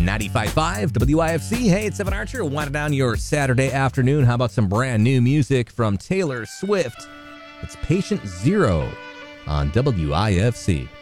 95.5 WIFC. Hey, it's Evan Archer. Winding down your Saturday afternoon. How about some brand new music from Taylor Swift? It's Patient Zero on WIFC.